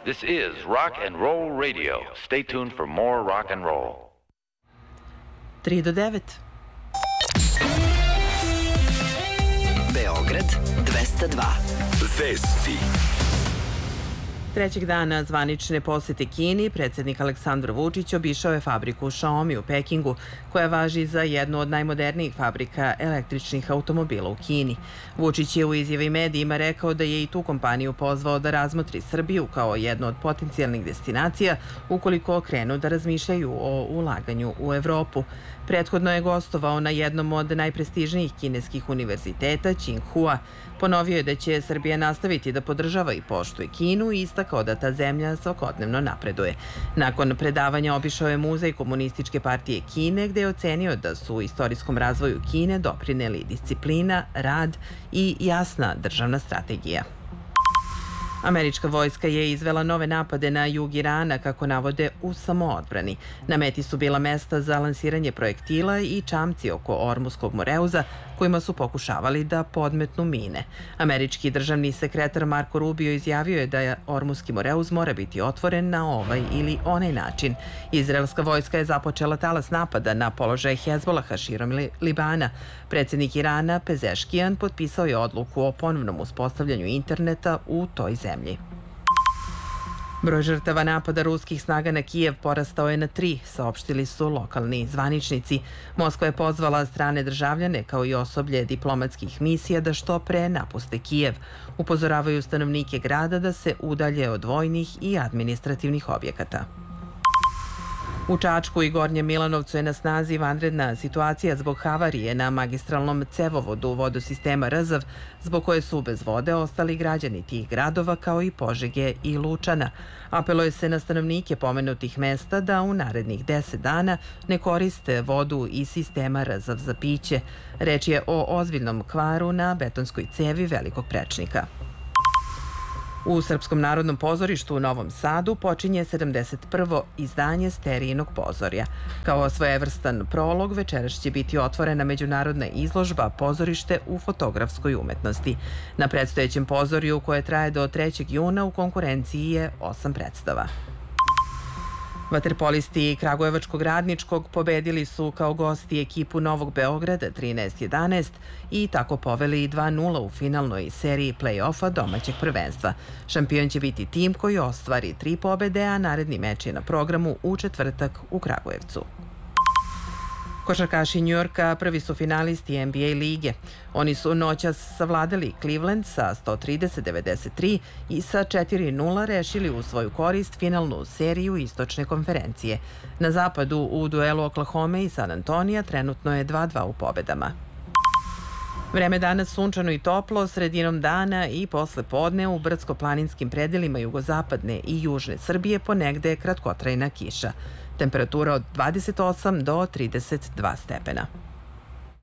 This is Rock and Roll Radio. Stay tuned for more rock and roll. 3 do 9. Beograd 202. Vesti. Trećeg dana zvanične posete Kini, predsjednik Aleksandar Vučić obišao je fabriku Xiaomi u Pekingu, koja važi za jednu od najmodernijih fabrika električnih automobila u Kini. Vučić je u izjavi medijima rekao da je i tu kompaniju pozvao da razmotri Srbiju kao jednu od potencijalnih destinacija ukoliko krenu da razmišljaju o ulaganju u Evropu. Prethodno je gostovao na jednom od najprestižnijih kineskih univerziteta, Tsinghua. Ponovio je da će Srbija nastaviti da podržava i poštuje Kinu i istakao da ta zemlja svakodnevno napreduje. Nakon predavanja obišao je muzej Komunističke partije Kine, gde je ocenio da su u istorijskom razvoju Kine doprineli disciplina, rad i jasna državna strategija. Američka vojska je izvela nove napade na jug Irana, kako navode, u samoodbrani. Na meti su bila mesta za lansiranje projektila i čamci oko Ormuskog Moreuza, kojima su pokušavali da podmetnu mine. Američki državni sekretar Marko Rubio izjavio je da Ormuski Moreuz mora biti otvoren na ovaj ili onaj način. Izraelska vojska je započela talas napada na položaj Hezbolaha širom Libana. Predsjednik Irana Pezeškijan potpisao je odluku o ponovnom uspostavljanju interneta u toj zemlji. Broj žrtava napada ruskih snaga na Kijev porastao je na 3, saopštili su lokalni zvaničnici. Moskva je pozvala strane državljane kao i osoblje diplomatskih misija da što pre napuste Kijev. Upozoravaju stanovnike grada da se udalje od vojnih i administrativnih objekata. U Čačku i Gornjem Milanovcu je na snazi vanredna situacija zbog havarije na magistralnom cevovodu vodosistema Rzav, zbog koje su bez vode ostali građani tih gradova kao i Požege i Lučana. Apeluje se na stanovnike pomenutih mesta da u narednih 10 dana ne koriste vodu iz sistema Rzav za piće. Reč je o ozbiljnom kvaru na betonskoj cevi velikog prečnika. U Srpskom narodnom pozorištu u Novom Sadu počinje 71. izdanje Sterijinog pozorja. Kao svojevrstan prolog, večeras će biti otvorena međunarodna izložba Pozorište u fotografskoj umetnosti. Na predstojećem pozorju, koje traje do 3. juna, u konkurenciji je 8 predstava. Vaterpolisti Kragujevačkog Radničkog pobedili su kao gosti ekipu Novog Beograda 13-11 i tako poveli 2-0 u finalnoj seriji play-offa domaćeg prvenstva. Šampion će biti tim koji ostvari 3 pobede, a naredni meč je na programu u četvrtak u Kragujevcu. Košarkaši Njujorka prvi su finalisti NBA lige. Oni su noćas savladali Cleveland sa 130-93 i sa 4-0 rešili u svoju korist finalnu seriju istočne konferencije. Na zapadu u duelu Oklahoma i San Antonija trenutno je 2-2 u pobedama. Vreme danas sunčano i toplo, sredinom dana i posle podne u brdsko-planinskim predelima jugozapadne i južne Srbije ponegde kratkotrajna kiša. Temperatura od 28 do 32 stepena.